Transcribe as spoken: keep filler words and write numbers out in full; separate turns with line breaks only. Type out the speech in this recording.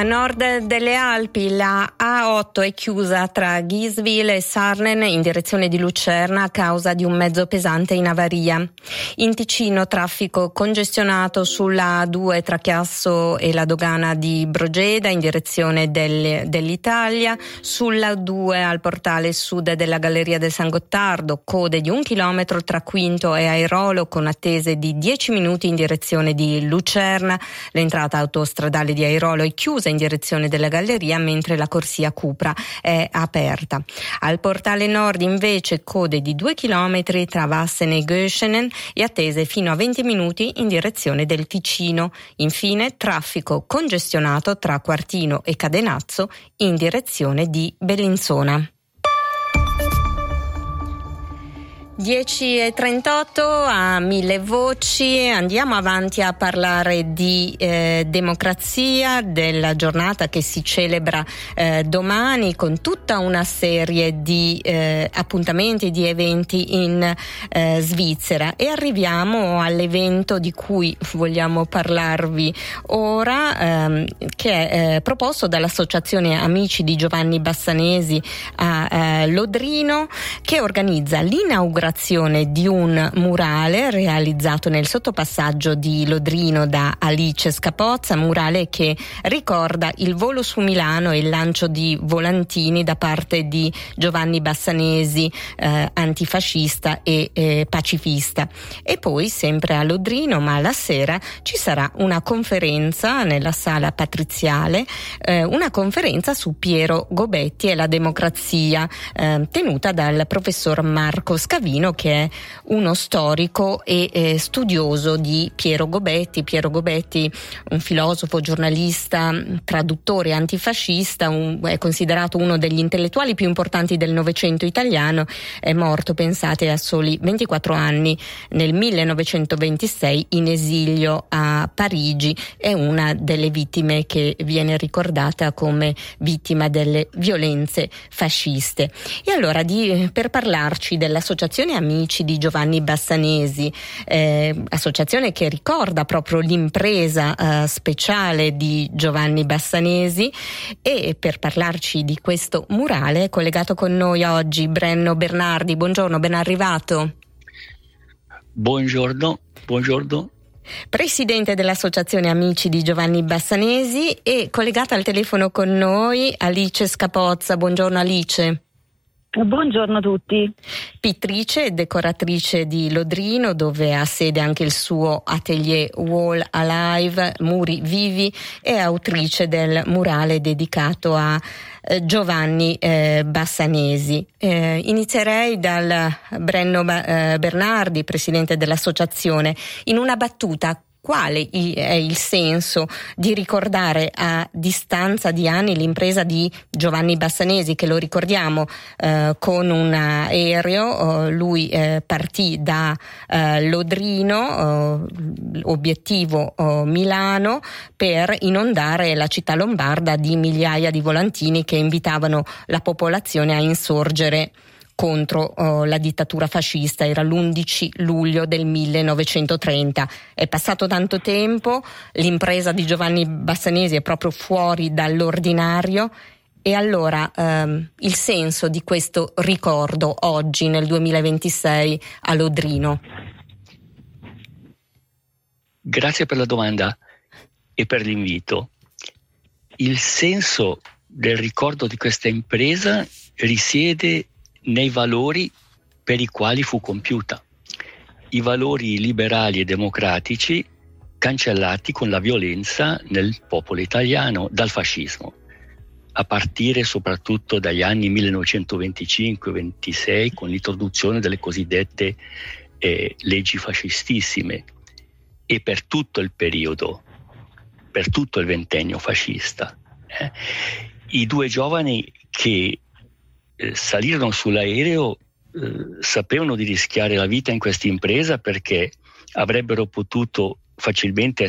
A nord delle Alpi la A otto è chiusa tra Giswil e Sarnen in direzione di Lucerna a causa di un mezzo pesante in avaria. In Ticino traffico congestionato sulla A due tra Chiasso e la dogana di Brogeda in direzione del, dell'Italia. Sulla A due al portale sud della Galleria del San Gottardo code di un chilometro tra Quinto e Airolo con attese di dieci minuti in direzione di Lucerna. L'entrata autostradale di Airolo è chiusa in direzione della galleria mentre la corsia Cupra è aperta. Al portale nord invece code di due chilometri tra Vassen e Göschenen e attese fino a venti minuti in direzione del Ticino. Infine traffico congestionato tra Quartino e Cadenazzo in direzione di Bellinzona. dieci e trentotto a mille voci, andiamo avanti a parlare di eh, democrazia, della giornata che si celebra eh, domani con tutta una serie di eh, appuntamenti, di eventi in eh, Svizzera, e arriviamo all'evento di cui vogliamo parlarvi ora, ehm, che è eh, proposto dall'Associazione Amici di Giovanni Bassanesi a eh, Lodrino, che organizza l'inaugurazione di un murale realizzato nel sottopassaggio di Lodrino da Alice Scapozza, murale che ricorda il volo su Milano e il lancio di volantini da parte di Giovanni Bassanesi, eh, antifascista e eh, pacifista. E poi sempre a Lodrino, ma alla sera, ci sarà una conferenza nella sala patriziale, eh, una conferenza su Piero Gobetti e la democrazia, eh, tenuta dal professor Marco Scavino, che è uno storico e eh, studioso di Piero Gobetti. Piero Gobetti, un filosofo, giornalista, traduttore antifascista, un, è considerato uno degli intellettuali più importanti del Novecento italiano. È morto, pensate, a soli ventiquattro anni nel millenovecentoventisei in esilio a Parigi. È una delle vittime che viene ricordata come vittima delle violenze fasciste. E allora, di, per parlarci dell'Associazione Amici di Giovanni Bassanesi, eh, associazione che ricorda proprio l'impresa eh, speciale di Giovanni Bassanesi, e per parlarci di questo murale è collegato con noi oggi Brenno Bernardi. Buongiorno, ben arrivato.
Buongiorno, buongiorno.
Presidente dell'Associazione Amici di Giovanni Bassanesi, e collegata al telefono con noi Alice Scapozza. Buongiorno Alice.
Buongiorno a tutti.
Pittrice e decoratrice di Lodrino, dove ha sede anche il suo atelier Wall Alive, Muri Vivi, e autrice del murale dedicato a eh, Giovanni eh, Bassanesi. Eh, inizierei dal Brenno eh, Bernardi, presidente dell'associazione. In una battuta, quale è il senso di ricordare a distanza di anni l'impresa di Giovanni Bassanesi, che, lo ricordiamo, eh, con un aereo, eh, lui eh, partì da eh, Lodrino, eh, obiettivo eh, Milano, per inondare la città lombarda di migliaia di volantini che invitavano la popolazione a insorgere contro uh, la dittatura fascista. Era l'undici luglio del millenovecentotrenta. È passato tanto tempo, l'impresa di Giovanni Bassanesi è proprio fuori dall'ordinario, e allora um, il senso di questo ricordo oggi nel duemilaventisei a Lodrino.
Grazie per la domanda e per l'invito. Il senso del ricordo di questa impresa risiede nei valori per i quali fu compiuta, i valori liberali e democratici cancellati con la violenza nel popolo italiano dal fascismo, a partire soprattutto dagli anni millenovecentoventicinque ventisei, con l'introduzione delle cosiddette eh, leggi fascistissime, e per tutto il periodo, per tutto il ventennio fascista. Eh. I due giovani che salirono sull'aereo eh, sapevano di rischiare la vita in questa impresa, perché avrebbero potuto facilmente